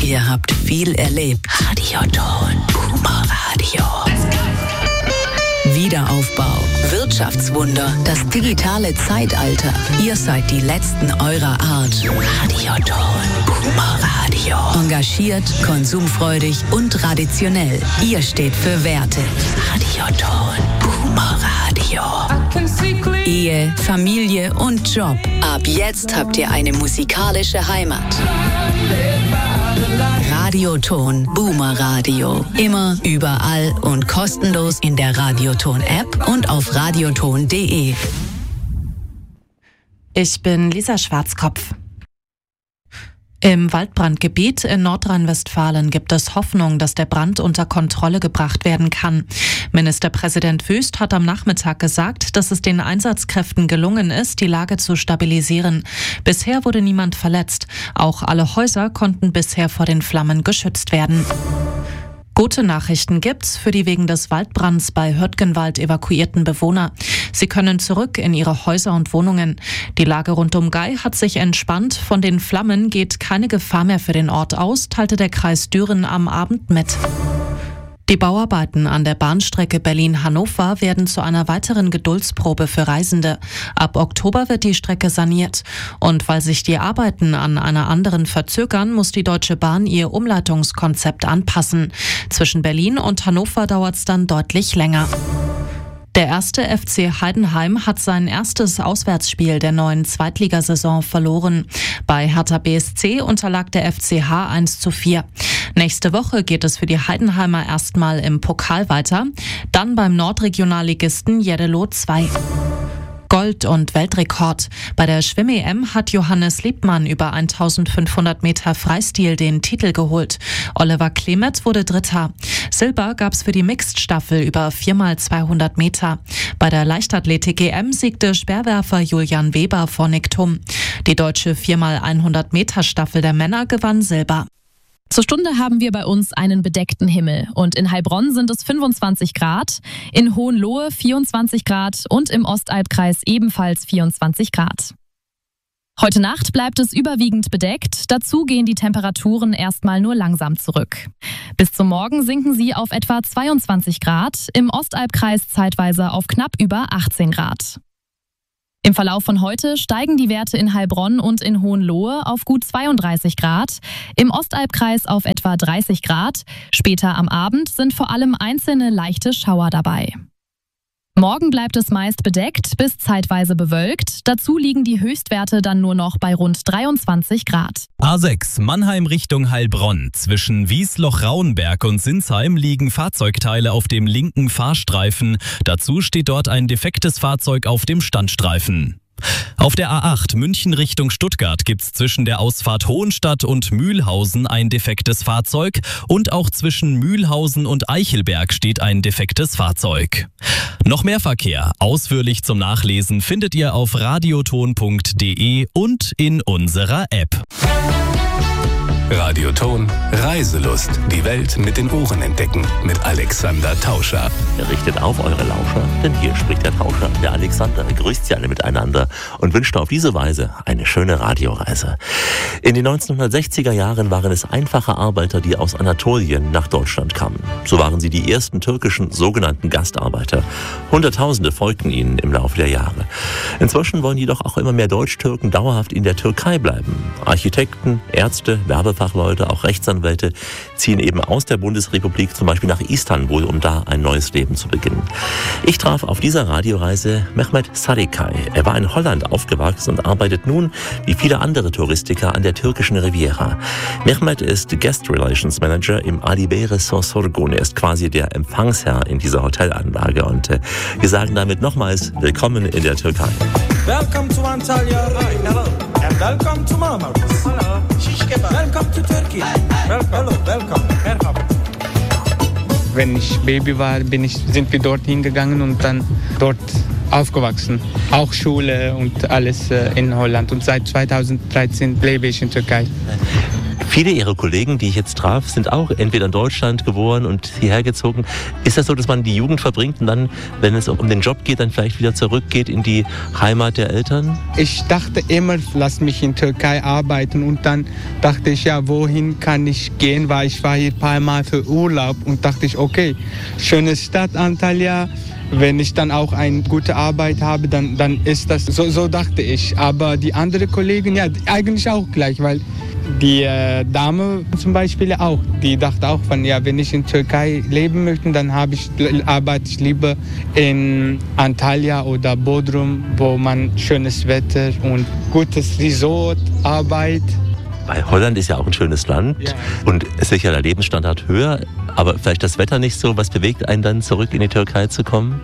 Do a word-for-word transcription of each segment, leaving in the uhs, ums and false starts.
Ihr habt viel erlebt. Radioton, Boomer Radio. Wiederaufbau, Wirtschaftswunder, das digitale Zeitalter. Ihr seid die Letzten eurer Art. Radioton, Boomer Radio. Engagiert, konsumfreudig und traditionell. Ihr steht für Werte. Radioton, Boomer Radio. Ehe, Familie und Job. Ab jetzt habt ihr eine musikalische Heimat. Radioton, Boomer Radio. Immer, überall und kostenlos in der Radioton-App und auf radioton punkt de. Ich bin Lisa Schwarzkopf. Im Waldbrandgebiet in Nordrhein-Westfalen gibt es Hoffnung, dass der Brand unter Kontrolle gebracht werden kann. Ministerpräsident Wüst hat am Nachmittag gesagt, dass es den Einsatzkräften gelungen ist, die Lage zu stabilisieren. Bisher wurde niemand verletzt. Auch alle Häuser konnten bisher vor den Flammen geschützt werden. Gute Nachrichten gibt's für die wegen des Waldbrands bei Hürtgenwald evakuierten Bewohner. Sie können zurück in ihre Häuser und Wohnungen. Die Lage rund um Gei hat sich entspannt. Von den Flammen geht keine Gefahr mehr für den Ort aus, teilte der Kreis Düren am Abend mit. Die Bauarbeiten an der Bahnstrecke Berlin-Hannover werden zu einer weiteren Geduldsprobe für Reisende. Ab Oktober wird die Strecke saniert. Und weil sich die Arbeiten an einer anderen verzögern, muss die Deutsche Bahn ihr Umleitungskonzept anpassen. Zwischen Berlin und Hannover dauert es dann deutlich länger. Der erste F C Heidenheim hat sein erstes Auswärtsspiel der neuen Zweitligasaison verloren. Bei Hertha B S C unterlag der F C H eins zu vier. Nächste Woche geht es für die Heidenheimer erstmal im Pokal weiter, dann beim Nordregionalligisten Jeddelo zwei. Gold- und Weltrekord. Bei der Schwimm-E M hat Johannes Liebmann über eintausendfünfhundert Meter Freistil den Titel geholt. Oliver Klemet wurde Dritter. Silber gab's für die Mixed-Staffel über vier mal zweihundert Meter. Bei der Leichtathletik-E M siegte Speerwerfer Julian Weber vor Nick Thum. Die deutsche vier mal hundert Meter Staffel der Männer gewann Silber. Zur Stunde haben wir bei uns einen bedeckten Himmel und in Heilbronn sind es fünfundzwanzig Grad, in Hohenlohe vierundzwanzig Grad und im Ostalbkreis ebenfalls vierundzwanzig Grad. Heute Nacht bleibt es überwiegend bedeckt, dazu gehen die Temperaturen erstmal nur langsam zurück. Bis zum Morgen sinken sie auf etwa zweiundzwanzig Grad, im Ostalbkreis zeitweise auf knapp über achtzehn Grad. Im Verlauf von heute steigen die Werte in Heilbronn und in Hohenlohe auf gut zweiunddreißig Grad, im Ostalbkreis auf etwa dreißig Grad. Später am Abend sind vor allem einzelne leichte Schauer dabei. Morgen bleibt es meist bedeckt bis zeitweise bewölkt. Dazu liegen die Höchstwerte dann nur noch bei rund dreiundzwanzig Grad. A sechs Mannheim Richtung Heilbronn. Zwischen Wiesloch-Rauenberg und Sinsheim liegen Fahrzeugteile auf dem linken Fahrstreifen. Dazu steht dort ein defektes Fahrzeug auf dem Standstreifen. Auf der A acht München Richtung Stuttgart gibt's zwischen der Ausfahrt Hohenstadt und Mühlhausen ein defektes Fahrzeug und auch zwischen Mühlhausen und Eichelberg steht ein defektes Fahrzeug. Noch mehr Verkehr, ausführlich zum Nachlesen, findet ihr auf radioton punkt de und in unserer App. Radioton Reiselust. Die Welt mit den Ohren entdecken. Mit Alexander Tauscher. Richtet auf eure Lauscher, denn hier spricht der Tauscher. Der Alexander grüßt sie alle miteinander und wünscht auf diese Weise eine schöne Radioreise. In den neunzehnhundertsechziger Jahren waren es einfache Arbeiter, die aus Anatolien nach Deutschland kamen. So waren sie die ersten türkischen sogenannten Gastarbeiter. Hunderttausende folgten ihnen im Laufe der Jahre. Inzwischen wollen jedoch auch immer mehr Deutsch-Türken dauerhaft in der Türkei bleiben. Architekten, Ärzte, Werbefachleute, auch Rechtsanwälte ziehen eben aus der Bundesrepublik zum Beispiel nach Istanbul, um da ein neues Leben zu beginnen. Ich traf auf dieser Radioreise Mehmet Sarıkaya. Er war in Holland aufgewachsen und arbeitet nun, wie viele andere Touristiker, an der türkischen Riviera. Mehmet ist Guest Relations Manager im Alibere Sorgun. Er ist quasi der Empfangsherr in dieser Hotelanlage und äh, wir sagen damit nochmals willkommen in der Türkei. Welcome to Antalya. Hi, hello. And welcome to Marmaris. Hello. Shish kebab. Welcome to Turkey. Well, hello, welcome. Merhaba. Wenn ich Baby war, bin ich, sind wir dorthin gegangen und dann dort aufgewachsen. Auch Schule und alles in Holland. Und seit zweitausenddreizehn lebe ich in Türkei. Viele Ihrer Kollegen, die ich jetzt traf, sind auch entweder in Deutschland geboren und hierher gezogen. Ist das so, dass man die Jugend verbringt und dann, wenn es um den Job geht, dann vielleicht wieder zurückgeht in die Heimat der Eltern? Ich dachte immer, lass mich in Türkei arbeiten und dann dachte ich, ja, wohin kann ich gehen, weil ich war hier ein paar Mal für Urlaub und dachte ich, okay, schöne Stadt Antalya. Wenn ich dann auch eine gute Arbeit habe, dann, dann ist das, so, so dachte ich. Aber die anderen Kollegen, ja, eigentlich auch gleich, weil die äh, Dame zum Beispiel auch, die dachte auch von, ja, wenn ich in Türkei leben möchte, dann habe ich, arbeite ich lieber in Antalya oder Bodrum, wo man schönes Wetter und gutes Resort arbeitet. Weil Holland ist ja auch ein schönes Land ja. Und sicher der Lebensstandard höher, aber vielleicht das Wetter nicht so. Was bewegt einen dann, zurück in die Türkei zu kommen?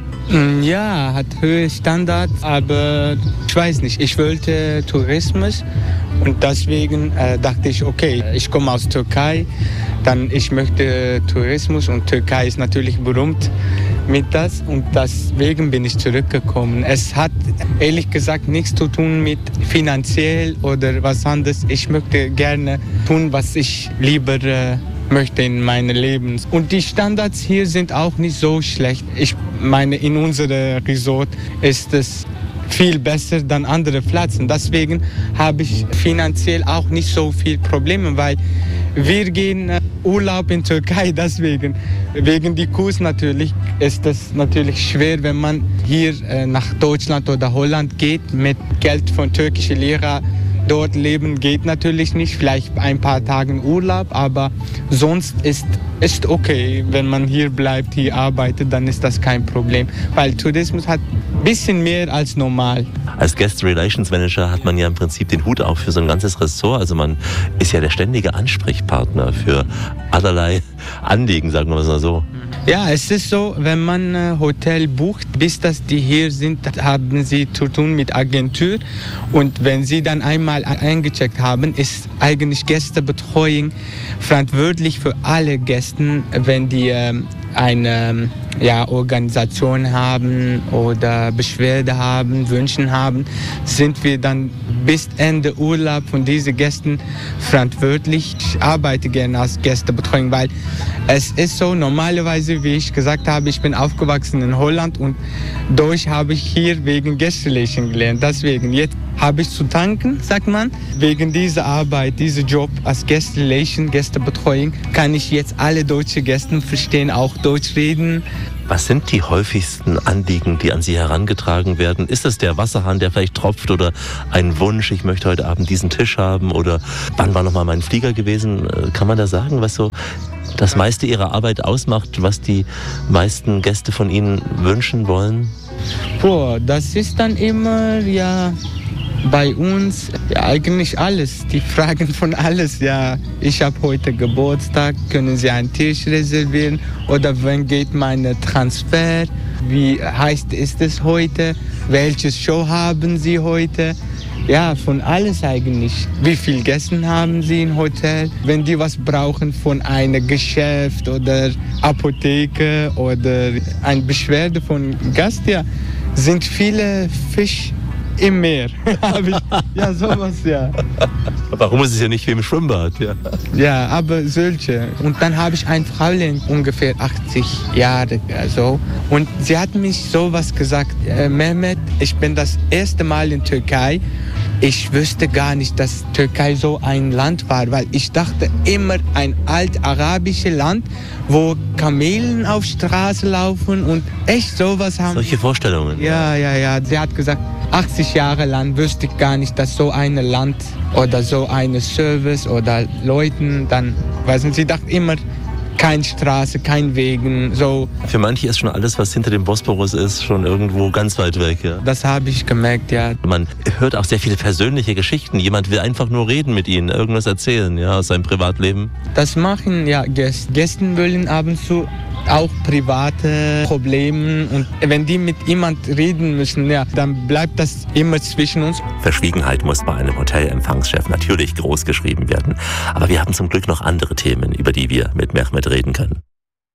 Ja, hat höhere Standards, aber ich weiß nicht, ich wollte Tourismus und deswegen äh, dachte ich, okay, ich komme aus Türkei, dann ich möchte Tourismus und Türkei ist natürlich berühmt mit das und deswegen bin ich zurückgekommen. Es hat ehrlich gesagt nichts zu tun mit finanziell oder was anderes. Ich möchte gerne tun, was ich lieber äh, möchte in meinem Leben. Und die Standards hier sind auch nicht so schlecht. Ich meine, in unserem Resort ist es viel besser als andere Plätze. Deswegen habe ich finanziell auch nicht so viele Probleme, weil wir gehen äh, Urlaub in Türkei, deswegen. Wegen die Kurs natürlich ist es natürlich schwer, wenn man hier äh, nach Deutschland oder Holland geht mit Geld von türkischen Lehrer. Dort leben geht natürlich nicht, vielleicht ein paar Tage Urlaub, aber sonst ist es okay, wenn man hier bleibt, hier arbeitet, dann ist das kein Problem, weil Tourismus hat ein bisschen mehr als normal. Als Guest Relations Manager hat man ja im Prinzip den Hut auf für so ein ganzes Ressort, also man ist ja der ständige Ansprechpartner für allerlei Anliegen, sagen wir mal so. Ja, es ist so, wenn man ein Hotel bucht, bis dass die hier sind, haben sie zu tun mit Agentur. Und wenn sie dann einmal eingecheckt haben, ist eigentlich Gästebetreuung verantwortlich für alle Gäste, wenn die ähm, eine ja, Organisation haben oder Beschwerde haben, Wünsche haben, sind wir dann bis Ende Urlaub von diesen Gästen verantwortlich. Ich arbeite gerne als Gästebetreuung, weil es ist so, normalerweise, wie ich gesagt habe, ich bin aufgewachsen in Holland und Deutsch habe ich hier wegen Guest Relation gelernt. Deswegen, jetzt habe ich zu danken, sagt man. Wegen dieser Arbeit, dieser Job als Guest Relation, Gästebetreuung, kann ich jetzt alle deutschen Gäste verstehen, auch Deutsch reden. Was sind die häufigsten Anliegen, die an Sie herangetragen werden? Ist es der Wasserhahn, der vielleicht tropft oder ein Wunsch, ich möchte heute Abend diesen Tisch haben oder wann war noch mal mein Flieger gewesen? Kann man da sagen, was so das meiste Ihrer Arbeit ausmacht, was die meisten Gäste von Ihnen wünschen wollen? Boah, das ist dann immer, ja, bei uns ja, eigentlich alles. Die fragen von alles. Ja, ich habe heute Geburtstag, können Sie einen Tisch reservieren? Oder wann geht mein Transfer? Wie heißt ist es heute? Welche Show haben Sie heute? Ja, von alles eigentlich. Wie viele Gäste haben Sie im Hotel? Wenn die was brauchen von einem Geschäft oder Apotheke oder eine Beschwerde von Gast, ja, sind viele Fische im Meer. Ja, sowas, ja. Warum ist es ja nicht wie im Schwimmbad? Ja, ja, aber solche. Und dann habe ich ein Fräulein, ungefähr achtzig Jahre so. Und sie hat mich sowas gesagt, äh, Mehmet, ich bin das erste Mal in Türkei. Ich wusste gar nicht, dass Türkei so ein Land war, weil ich dachte immer ein alt-arabisches Land, wo Kamelen auf Straße laufen und echt sowas haben. Solche Vorstellungen? Ja, ja, ja. Sie hat gesagt, achtzig Jahre lang wusste ich gar nicht, dass so ein Land oder so ein Service oder Leuten dann, weißt du, sie dachte immer, keine Straße, kein Wegen, so. Für manche ist schon alles, was hinter dem Bosporus ist, schon irgendwo ganz weit weg, ja. Das habe ich gemerkt, ja. Man hört auch sehr viele persönliche Geschichten. Jemand will einfach nur reden mit Ihnen, irgendwas erzählen, ja, aus seinem Privatleben. Das machen ja Gäste. Gäste wollen ab und zu auch private Probleme und wenn die mit jemand reden müssen, ja, dann bleibt das immer zwischen uns. Verschwiegenheit muss bei einem Hotelempfangschef natürlich groß geschrieben werden. Aber wir haben zum Glück noch andere Themen, über die wir mit Mehmet reden können.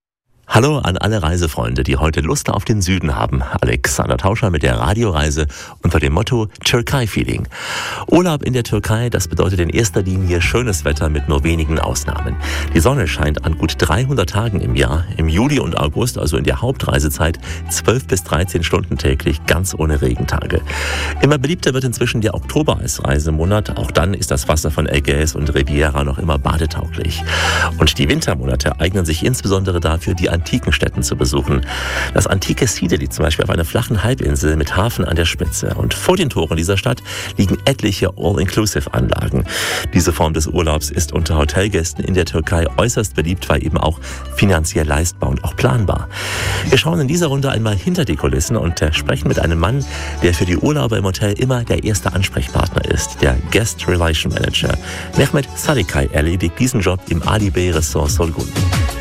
Hallo an alle Reisefreunde, die heute Lust auf den Süden haben. Alexander Tauscher mit der Radioreise unter dem Motto Türkei-Feeling. Urlaub in der Türkei, das bedeutet in erster Linie schönes Wetter mit nur wenigen Ausnahmen. Die Sonne scheint an gut dreihundert Tagen im Jahr. Im Juli und August, also in der Hauptreisezeit, zwölf bis dreizehn Stunden täglich, ganz ohne Regentage. Immer beliebter wird inzwischen der Oktober als Reisemonat. Auch dann ist das Wasser von Ägäis und Riviera noch immer badetauglich. Und die Wintermonate eignen sich insbesondere dafür, die antiken Städten zu besuchen. Das antike Side liegt zum Beispiel auf einer flachen Halbinsel mit Hafen an der Spitze. Und vor den Toren dieser Stadt liegen etliche All-Inclusive-Anlagen. Diese Form des Urlaubs ist unter Hotelgästen in der Türkei äußerst beliebt, weil eben auch finanziell leistbar und auch planbar. Wir schauen in dieser Runde einmal hinter die Kulissen und sprechen mit einem Mann, der für die Urlauber im Hotel immer der erste Ansprechpartner ist, der Guest Relation Manager. Mehmet Sarıkaya erledigt diesen Job im Ali Bey Resort Solgun.